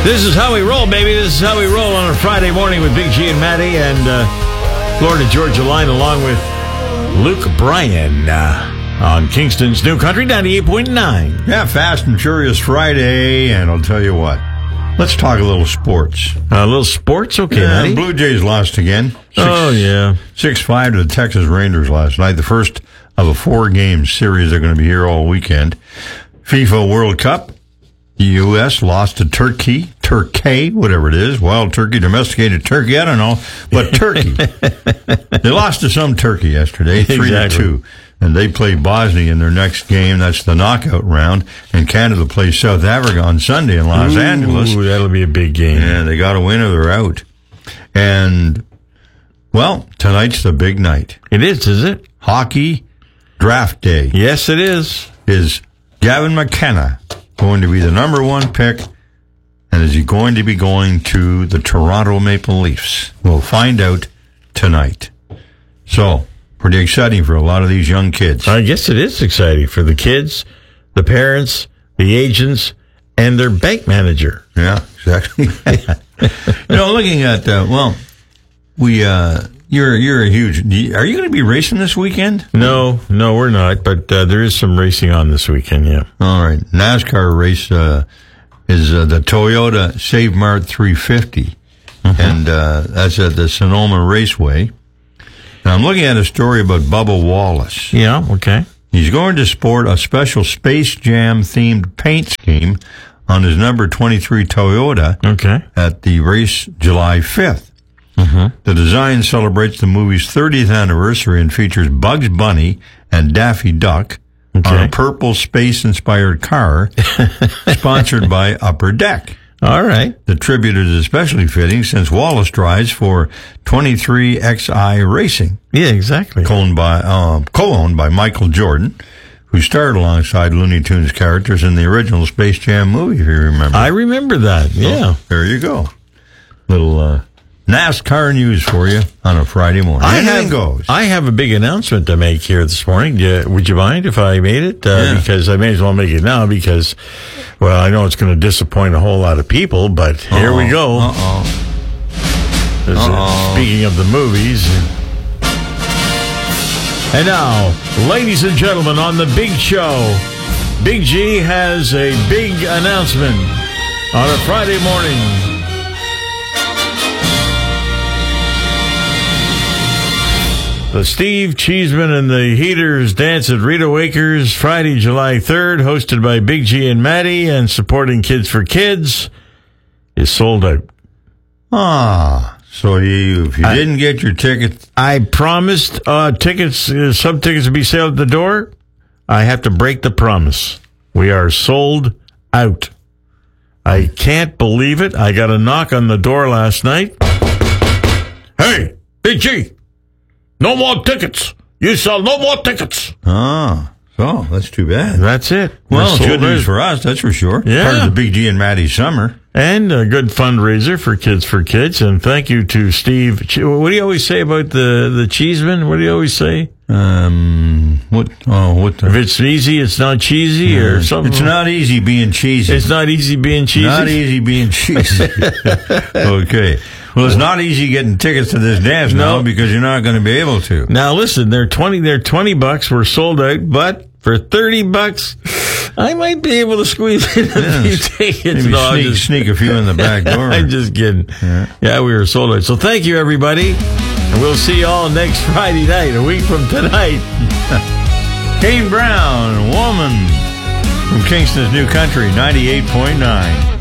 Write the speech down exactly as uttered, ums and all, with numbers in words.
This is how we roll, baby. This is how we roll on a Friday morning with Big G and Maddie and uh, Florida Georgia Line, along with Luke Bryan uh, on Kingston's New Country ninety-eight point nine. Yeah, Fast and Furious Friday, and I'll tell you what. Let's talk a little sports. Uh, a little sports? Okay, yeah, Maddie. Blue Jays lost again. Six, oh, yeah. six five to the Texas Rangers last night. The first of a four-game series. They're going to be here all weekend. FIFA World Cup. The U S lost to Turkey, Turkey, whatever it is, wild turkey, domesticated turkey, I don't know, but Turkey. They lost to some Turkey yesterday, three exactly. to two, and they play Bosnia in their next game. That's the knockout round, and Canada plays South Africa on Sunday in Los Ooh, Angeles. That'll be a big game. Yeah, they got to win or they're out. And, well, tonight's the big night. It is, is it? Hockey draft day. Yes, it is. Is Gavin McKenna going to be the number one pick, and is he going to be going to the Toronto Maple Leafs? We'll find out tonight. So, pretty exciting for a lot of these young kids. I guess it is exciting for the kids, the parents, the agents, and their bank manager. Yeah, exactly. You know, looking at, uh, well, we, uh, you're, you're a huge, are you going to be racing this weekend? No, no, we're not, but uh, there is some racing on this weekend, yeah. All right. NASCAR race uh, is uh, the Toyota Save Mart three fifty, mm-hmm. and uh, that's at the Sonoma Raceway. Now, I'm looking at a story about Bubba Wallace. Yeah, okay. He's going to sport a special Space Jam-themed paint scheme on his number twenty-three Toyota okay. at the race July fifth. Mm-hmm. The design celebrates the movie's thirtieth anniversary and features Bugs Bunny and Daffy Duck okay. on a purple space-inspired car sponsored by Upper Deck. All right. The tribute is especially fitting since Wallace drives for twenty-three X I Racing. Yeah, exactly. Co-owned by, uh, co-owned by Michael Jordan, who starred alongside Looney Tunes characters in the original Space Jam movie, if you remember. I remember that, yeah. So, there you go. Little... uh NASCAR news for you on a Friday morning. I Anything have, goes. I have a big announcement to make here this morning. Yeah, would you mind if I made it? Uh, yeah. Because I may as well make it now because, well, I know it's going to disappoint a whole lot of people, but Uh-oh. here we go. Uh-oh. Uh, speaking of the movies. And now, ladies and gentlemen, on the big show, Big G has a big announcement on a Friday morning. The Steve Cheeseman and the Heaters dance at Rita Waker's Friday, July third, hosted by Big G and Maddie and supporting Kids for Kids, is sold out. Ah, so you, if you I, didn't get your tickets... I promised uh, tickets, uh, some tickets to be sold at the door. I have to break the promise. We are sold out. I can't believe it. I got a knock on the door last night. Hey, Big G! No more tickets. You sell no more tickets. Ah, so that's too bad. That's it. Well, good news for us, that's for sure. Yeah. Part of the Big G and Maddie summer. And a good fundraiser for Kids for Kids. And thank you to Steve. What do you always say about the, the Cheeseman? What do you always say? Um, what, oh, what the? If it's easy, it's not cheesy yeah. or something. It's not easy being cheesy. It's not easy being cheesy. Not easy being cheesy. Okay. Well, it's not easy getting tickets to this dance no. now because you're not going to be able to. Now, listen, they're twenty. They're twenty bucks. We're sold out, but for thirty bucks, I might be able to squeeze in a yeah, few tickets. Maybe no, sneak, just, sneak a few in the back door. I'm just kidding. Yeah. yeah, we were sold out. So thank you, everybody, and we'll see you all next Friday night, a week from tonight. Kane Brown, Woman, from Kingston's New Country, ninety-eight point nine.